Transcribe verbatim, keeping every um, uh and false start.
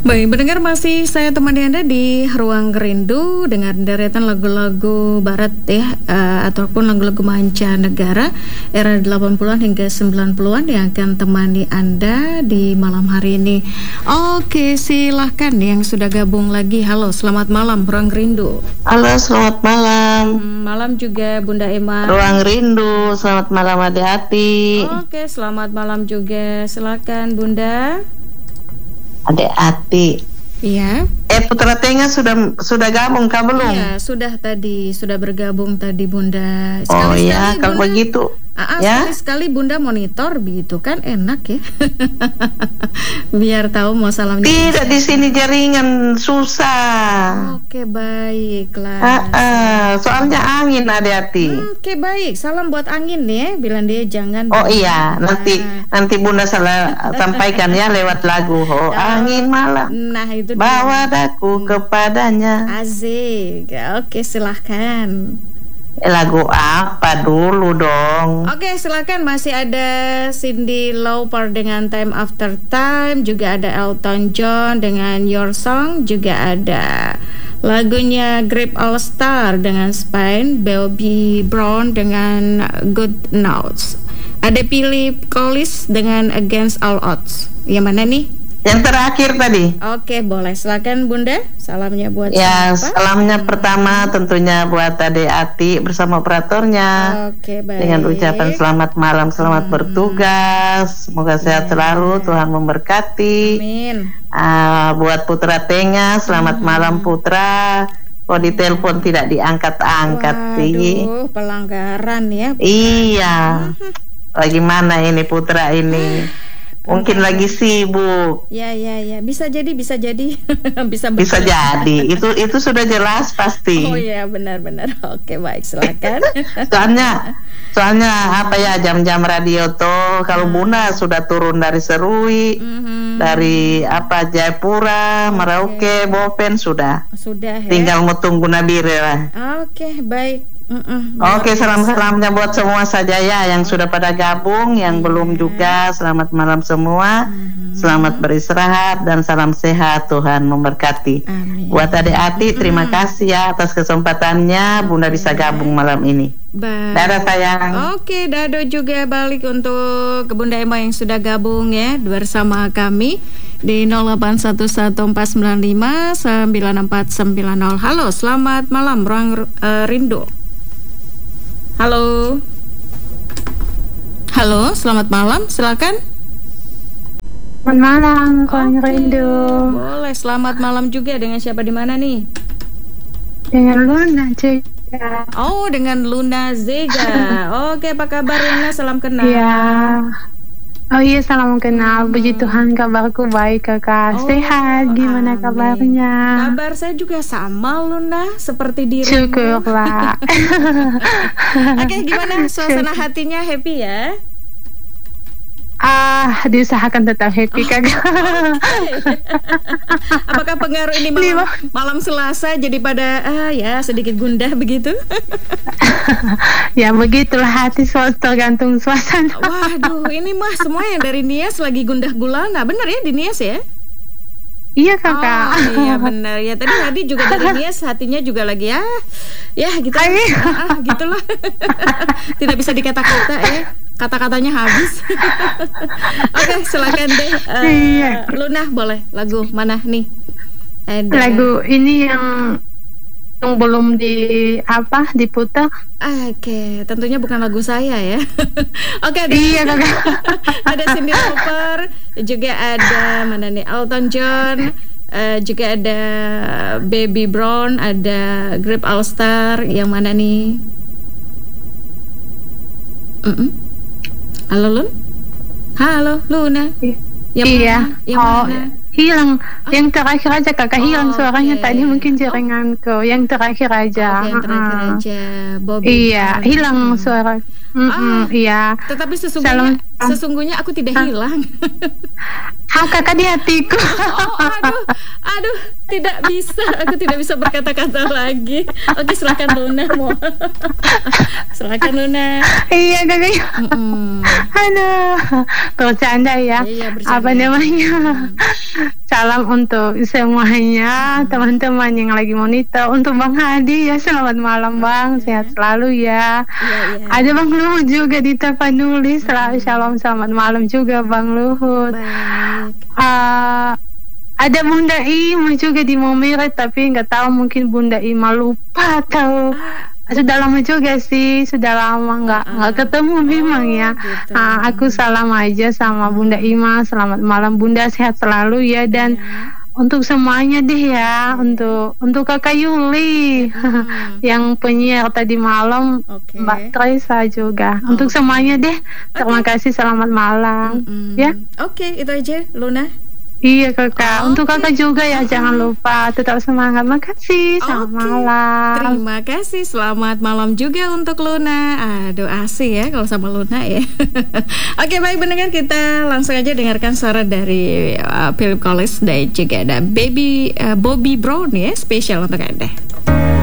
Baik, mendengar masih saya temani Anda di Ruang Rindu dengan deretan lagu-lagu barat ya, uh, ataupun lagu-lagu mancanegara era delapan puluhan hingga sembilan puluhan yang akan temani Anda di malam hari ini. Oke, silahkan yang sudah gabung lagi. Halo, selamat malam Ruang Rindu. Halo, selamat malam. Hmm, malam juga Bunda Emma. Ruang Rindu, selamat malam Adik Ati. Oke, selamat malam juga. Silakan Bunda. Adik Ati. Iya. Eh, Putra Tengah sudah sudah gabung kah belum? Iya, sudah tadi, sudah bergabung tadi Bunda. Sekali, oh iya, kalau Bunda, begitu. Ah, ya? Sekali-sekali Bunda monitor begitu kan enak ya. Biar tahu mau salamnya. Tidak di sini jaringan susah. Oke, baiklah. Ah, ah, soalnya angin hati-hati. Hmm, Oke, baik. Salam buat angin ya. Bilang dia jangan. Oh iya, nanti nanti Bunda salah sampaikan ya lewat lagu. Oh, angin malam. Nah, itu bawa daku hmm. kepadanya. Asik. Oke, silahkan. Lagu apa dulu dong? Oke, silakan. Masih ada Cyndi Lauper dengan Time After Time, juga ada Elton John dengan Your Song, juga ada lagunya Grip All Star dengan Spain, Bobby Brown dengan Good Notes. Ada Philip Collins dengan Against All Odds. Yang mana nih? Yang terakhir tadi. Oke, boleh. Silakan Bunda. Salamnya buat ya, siapa? Salamnya hmm. pertama tentunya buat Adik Ati bersama operatornya. Oke, baik. Dengan ucapan selamat malam, selamat hmm. bertugas. Semoga ya. sehat selalu, Tuhan memberkati. Amin. Uh, buat Putra Tengah, selamat hmm. malam Putra. Kok ditelepon tidak diangkat-angkat sih? Waduh, pelanggaran ya. Iya. Bagaimana ini Putra ini? Mungkin Entah. lagi sibuk. Ya, ya, ya. Bisa jadi, bisa jadi. bisa bisa jadi. Itu itu sudah jelas pasti. Oh ya, benar-benar. Oke, baik. Silakan. soalnya, soalnya apa ya jam-jam radio tuh kalau Bunda sudah turun dari Serui, mm-hmm. dari apa Jayapura, okay. Merauke, Bopen sudah. Sudah. Tinggal ya? mau tunggu Nabire lah. Oke, baik. Mm-mm, Oke, salam-salamnya buat semua saja ya yang sudah pada gabung, yang yeah. belum juga selamat malam semua, mm-hmm. selamat beristirahat dan salam sehat, Tuhan memberkati. Amin. Buat Adik Ati, terima mm-hmm. kasih ya atas kesempatannya Bunda bisa gabung malam ini. Baik. Dadah sayang. Oke, Dado juga balik untuk Bunda Emma yang sudah gabung ya bersama kami di nol delapan satu satu empat sembilan lima sembilan empat sembilan nol. Halo, selamat malam Ruang uh, Rindu. Halo. Halo, selamat malam. Silakan. Selamat malam, Ruang okay. Rindu. Boleh, selamat malam juga. Dengan siapa di mana nih? Dengan Luna Zega. Oh, dengan Luna Zega. Oke, apa kabar Luna? Salam kenal. Iya. Oh iya, salam kenal. Puji Tuhan, kabarku baik kakak. Oh, sehat, gimana amin. kabarnya? Kabar saya juga sama Luna, seperti dirimu. Syukurlah. Oke, gimana suasana hatinya, happy ya? Ah, diusahakan tetap happy oh, kakak. Okay. Apakah pengaruh ini malam, malam Selasa jadi pada ah ya sedikit gundah begitu? Ya begitulah, hati tergantung suasana. Waduh, ini mah semua yang dari Nias lagi gundah gulana, benar ya di Nias ya? Iya kakak. Oh iya benar ya. Tadi Hadi juga dari Nias hatinya juga lagi ya, ya gitu, ah, gitulah. Tidak bisa dikata-kata ya. Kata-katanya habis. Oke, silakan deh. Uh, iya. Luna boleh lagu mana nih? Ada. Lagu ini yang yang belum di apa diputar. Oke, tentunya bukan lagu saya ya. Oke, ada. Iya kakak. Ada Cyndi Lauper, juga ada mana nih Elton John, uh, juga ada Bobby Brown, ada Grip All Star, yang mana nih? Mm-mm. Halo Lun? Halo Luna. Yang iya. Mana? Yang oh, mana? Hilang. Oh. Yang terakhir aja kakak, oh, hilang suaranya okay. Tadi mungkin jaringanku. Yang terakhir aja. Okay, yang terakhir uh. aja. Bobby. Iya, hilang hmm. suara. Mm-mm, ah, iya. Tetapi sesungguhnya, Salam. sesungguhnya aku tidak ah. hilang. Ah, kakak di hatiku. Oh, aduh, aduh, tidak bisa. Aku tidak bisa berkata-kata lagi. Oke, silakan Luna. Mau. Silakan Luna. Iya kakak. Aduh, bercanda ya. Iya, bercanda. Apa namanya? salam untuk semuanya, teman-teman yang lagi monitor. Untuk Bang Hadi ya, selamat malam Bang, okay. Sehat selalu ya. Yeah, yeah. Ada Bang Luhut juga di Tapanuli, selalu shalom, selamat malam juga Bang Luhut. Uh, ada Bunda Ima juga di Momire, tapi nggak tahu mungkin Bunda Ima lupa atau sudah lama juga sih, sudah lama nggak nggak uh, ketemu memang oh, ya. Gitu. Uh, aku salam aja sama Bunda Ima, selamat malam Bunda, sehat selalu ya. Dan yeah. untuk semuanya deh ya, yeah. untuk untuk Kakak Yuli hmm. yang penyiar tadi malam, okay. Mbak Teresa juga, oh, untuk okay. semuanya deh. Terima okay. kasih, selamat malam mm-hmm. ya. Oke, okay, itu aja Luna. Iya kakak, oh, untuk kakak okay. juga ya, uh-huh. jangan lupa tetap semangat. Makasih, selamat okay. malam. Terima kasih, selamat malam juga untuk Luna. Aduh asik ya kalau sama Luna ya. Oke okay, baik pendengar, kita langsung aja dengarkan suara dari uh, Philip Collins dan juga ada Baby uh, Bobby Brown ya, spesial untuk Anda.